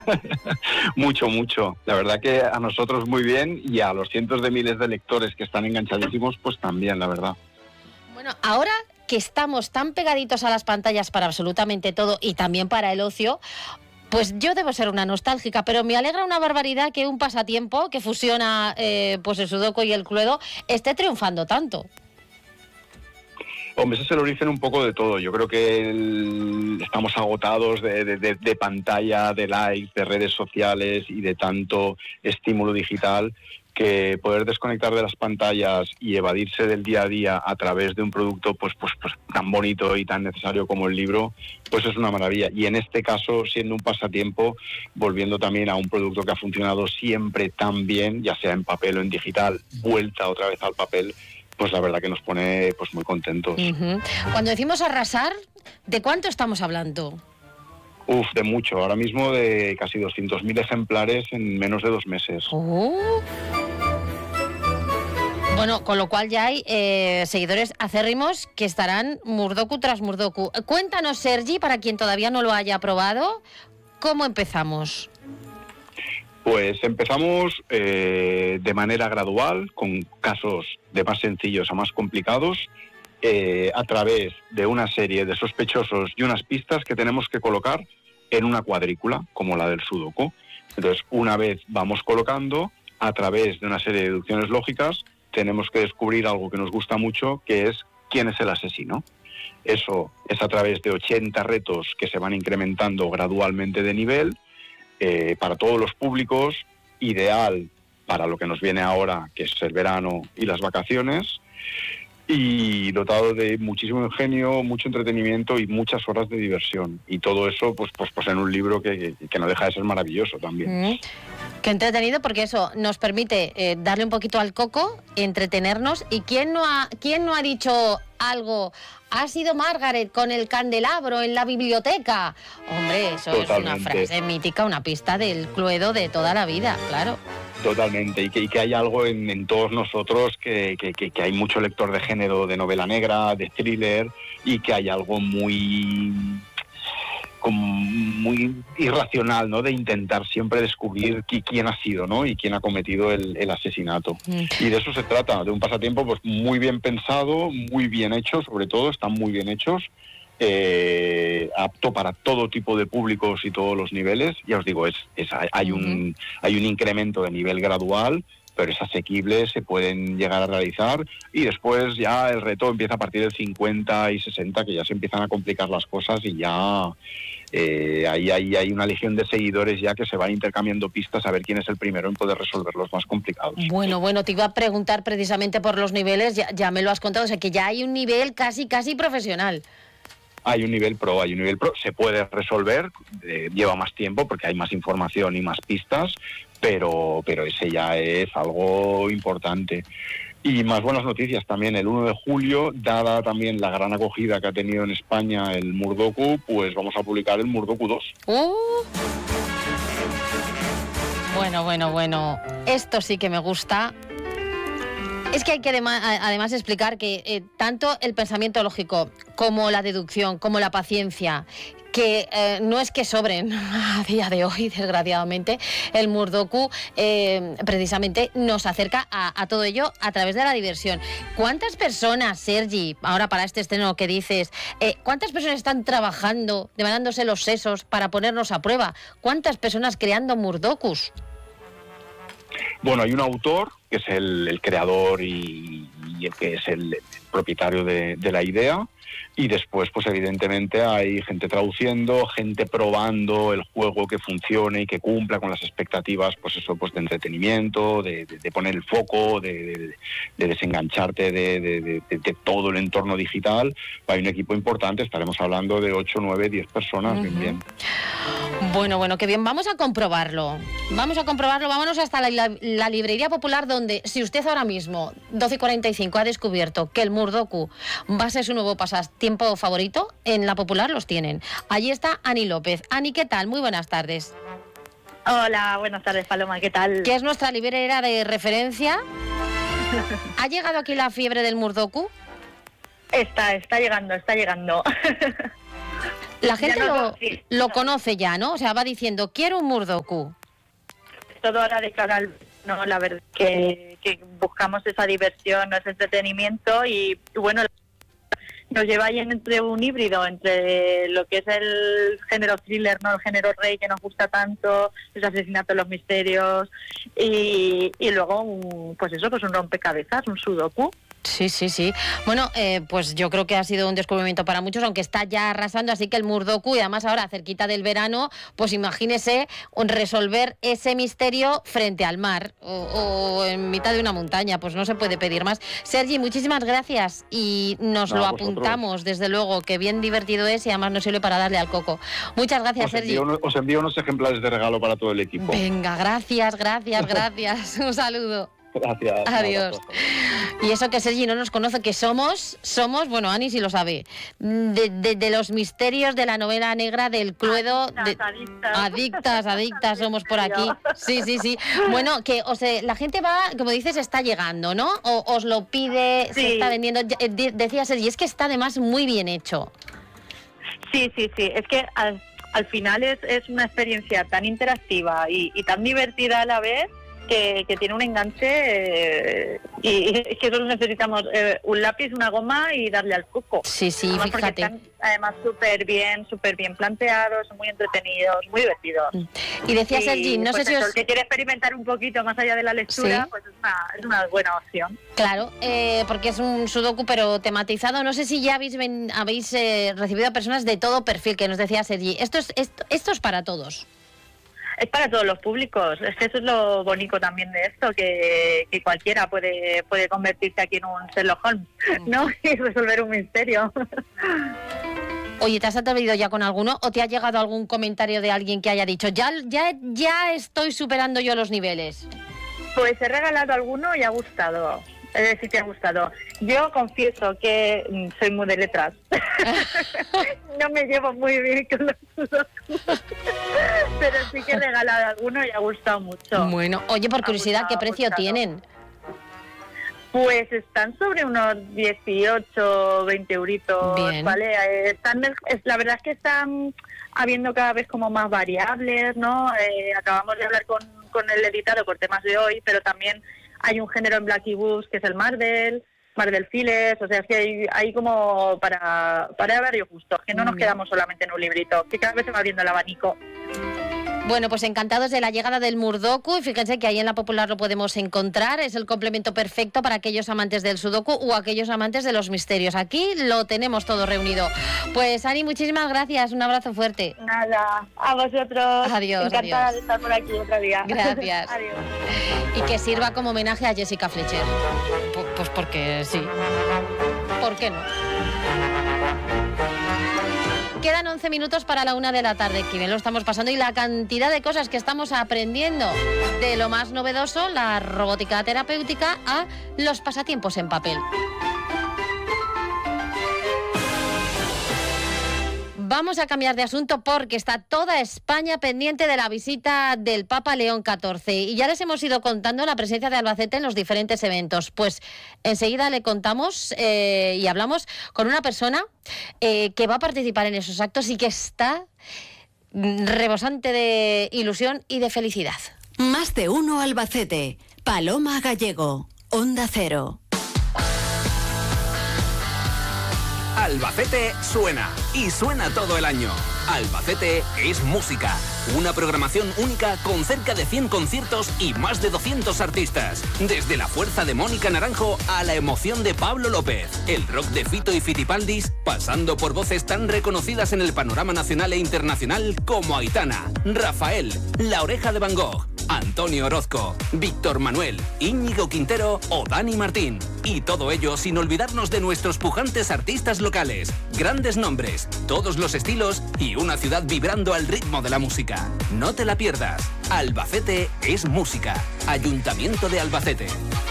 Mucho, mucho. La verdad que a nosotros muy bien y a los cientos de miles de lectores que están enganchadísimos, pues también, la verdad. Bueno, ahora que estamos tan pegaditos a las pantallas para absolutamente todo y también para el ocio, pues yo debo ser una nostálgica, pero me alegra una barbaridad que un pasatiempo que fusiona pues el sudoku y el cluedo esté triunfando tanto. Hombre, ese es el origen un poco de todo. Yo creo que estamos agotados de pantalla, de likes, de redes sociales y de tanto estímulo digital, que poder desconectar de las pantallas y evadirse del día a día a través de un producto pues tan bonito y tan necesario como el libro, pues es una maravilla. Y en este caso, siendo un pasatiempo, volviendo también a un producto que ha funcionado siempre tan bien, ya sea en papel o en digital, vuelta otra vez al papel, pues la verdad que nos pone pues muy contentos. Uh-huh. Cuando decimos arrasar, ¿de cuánto estamos hablando? De mucho. Ahora mismo de casi 200.000 ejemplares en menos de 2 meses. Bueno, con lo cual ya hay seguidores acérrimos que estarán Murdoku tras Murdoku. Cuéntanos, Sergi, para quien todavía no lo haya probado, ¿cómo empezamos? Pues empezamos de manera gradual, con casos de más sencillos a más complicados, a través de una serie de sospechosos y unas pistas que tenemos que colocar en una cuadrícula, como la del sudoku. Entonces, una vez vamos colocando, a través de una serie de deducciones lógicas, tenemos que descubrir algo que nos gusta mucho, que es quién es el asesino. Eso es a través de 80 retos que se van incrementando gradualmente de nivel, para todos los públicos, ideal para lo que nos viene ahora, que es el verano y las vacaciones, y dotado de muchísimo ingenio, mucho entretenimiento y muchas horas de diversión. Y todo eso pues en un libro que no deja de ser maravilloso también. Qué entretenido, porque eso nos permite darle un poquito al coco, entretenernos. ¿Y quién no ha dicho algo? Ha sido Margaret con el candelabro en la biblioteca. Hombre, eso Totalmente. Es una frase mítica, una pista del cluedo de toda la vida, claro. Totalmente, y que hay algo en todos nosotros, que hay mucho lector de género, de novela negra, de thriller, y que hay algo muy irracional, ¿no?, de intentar siempre descubrir quién ha sido, ¿no?, y quién ha cometido el asesinato. Y de eso se trata, de un pasatiempo pues muy bien pensado, muy bien hecho, sobre todo, están muy bien hechos, apto para todo tipo de públicos y todos los niveles. Ya os digo, hay un incremento de nivel gradual, pero es asequible, se pueden llegar a realizar, y después ya el reto empieza a partir del 50 y 60, que ya se empiezan a complicar las cosas, y ya ahí hay una legión de seguidores ya que se van intercambiando pistas a ver quién es el primero en poder resolver los más complicados. Bueno, te iba a preguntar precisamente por los niveles, ya me lo has contado, o sea que ya hay un nivel casi profesional. Hay un nivel pro, se puede resolver, lleva más tiempo porque hay más información y más pistas, pero ese ya es algo importante. Y más buenas noticias también, el 1 de julio, dada también la gran acogida que ha tenido en España el Murdoku, pues vamos a publicar el Murdoku 2. Bueno, esto sí que me gusta. Es que hay que además explicar que tanto el pensamiento lógico como la deducción, como la paciencia, que no es que sobren a día de hoy, desgraciadamente, el Murdoku precisamente nos acerca a todo ello a través de la diversión. ¿Cuántas personas, Sergi, ahora para este estreno que dices, cuántas personas están trabajando, devanándose los sesos para ponernos a prueba? ¿Cuántas personas creando Murdokus? Bueno, hay un autor, que es el creador y el que es el propietario de la idea, y después, pues evidentemente hay gente traduciendo, gente probando el juego que funcione y que cumpla con las expectativas, pues eso, pues de entretenimiento, de poner el foco, de desengancharte de todo el entorno digital. Hay un equipo importante, estaremos hablando de 8, 9, 10 personas, bien. Bueno, qué bien. Vamos a comprobarlo. Vámonos hasta la librería popular, donde si usted ahora mismo, 12:45, ha descubierto que el Murdoku va a ser su nuevo pasatiempo favorito, en la popular los tienen. Allí está Ani López. Ani, ¿qué tal? Muy buenas tardes. Hola, buenas tardes, Paloma, ¿qué tal? Que es nuestra librera de referencia. ¿Ha llegado aquí la fiebre del Murdoku? Está llegando. La gente lo conoce ya, ¿no? O sea, va diciendo, quiero un Murdoku. Todo ahora de cara al... No, la verdad que buscamos esa diversión, ese entretenimiento y bueno, nos lleva ahí entre un híbrido, entre lo que es el género thriller, no el género rey que nos gusta tanto, los asesinatos, los misterios y luego un rompecabezas, un sudoku. Sí. Bueno, pues yo creo que ha sido un descubrimiento para muchos, aunque está ya arrasando, así que el Murdoku, y además ahora cerquita del verano, pues imagínese resolver ese misterio frente al mar o en mitad de una montaña, pues no se puede pedir más. Sergi, muchísimas gracias y nos lo apuntamos, desde luego, que bien divertido es y además nos sirve para darle al coco. Muchas gracias, Sergi. Os envío unos ejemplares de regalo para todo el equipo. Venga, gracias. Un saludo. Gracias. Adiós. Y eso que Sergi no nos conoce, que somos, bueno, Ani sí lo sabe, de los misterios de la novela negra, del Cluedo. Adictas somos por aquí. Sí. Bueno, que la gente va, como dices, está llegando, ¿no? O os lo pide, sí. Se está vendiendo. Decía Sergi, es que está además muy bien hecho. Sí. Es que al final es una experiencia tan interactiva y tan divertida a la vez, que tiene un enganche y es que solo necesitamos un lápiz, una goma y darle al coco. Sí, además, fíjate. Están además súper bien planteados, muy entretenidos, muy divertidos. Y decía Sergi, no sé si el que quiere experimentar un poquito más allá de la lectura, ¿sí? Pues es una buena opción. Claro, porque es un sudoku pero tematizado. No sé si ya habéis recibido a personas de todo perfil, que nos decía Sergi. Esto es para todos. Es para todos los públicos. Es que eso es lo bonito también de esto, que cualquiera puede convertirse aquí en un Sherlock Holmes, ¿no? Y resolver un misterio. Oye, ¿te has atrevido ya con alguno o te ha llegado algún comentario de alguien que haya dicho ya estoy superando yo los niveles? Pues he regalado alguno y ha gustado. Es decir, que ha gustado. Yo confieso que soy muy de letras. No me llevo muy bien con los sudokus. Pero sí que he regalado alguno y ha gustado mucho. Bueno, oye, por curiosidad, ¿qué precio tienen? Pues están sobre unos 18, 20 euritos, bien. ¿Vale? La verdad es que están habiendo cada vez como más variables, ¿no? Acabamos de hablar con el editado por temas de hoy, pero también hay un género en Blackie Books que es el Marvel Files, o sea, es que hay como para varios gustos, que no nos quedamos solamente en un librito, que cada vez se va viendo el abanico. Bueno, pues encantados de la llegada del Murdoku, y fíjense que ahí en La Popular lo podemos encontrar, es el complemento perfecto para aquellos amantes del sudoku o aquellos amantes de los misterios. Aquí lo tenemos todo reunido. Pues Ani, muchísimas gracias, un abrazo fuerte. Nada, a vosotros. Adiós. Encantada de estar por aquí otro día. Gracias. Adiós. Y que sirva como homenaje a Jessica Fletcher. Pues porque sí. ¿Por qué no? Quedan 11 minutos para la 1 de la tarde, que bien lo estamos pasando, y la cantidad de cosas que estamos aprendiendo, de lo más novedoso, la robótica terapéutica, a los pasatiempos en papel. Vamos a cambiar de asunto porque está toda España pendiente de la visita del Papa León XIV y ya les hemos ido contando la presencia de Albacete en los diferentes eventos. Pues enseguida le contamos y hablamos con una persona que va a participar en esos actos y que está rebosante de ilusión y de felicidad. Más de uno Albacete. Paloma Gallego, Onda Cero. Albacete suena y suena todo el año. Albacete es música, una programación única con cerca de 100 conciertos y más de 200 artistas. Desde la fuerza de Mónica Naranjo a la emoción de Pablo López, el rock de Fito y Fitipaldis, pasando por voces tan reconocidas en el panorama nacional e internacional como Aitana, Rafael, La Oreja de Van Gogh, Antonio Orozco, Víctor Manuel, Íñigo Quintero o Dani Martín. Y todo ello sin olvidarnos de nuestros pujantes artistas locales, grandes nombres, todos los estilos y una ciudad vibrando al ritmo de la música. No te la pierdas. Albacete es música. Ayuntamiento de Albacete.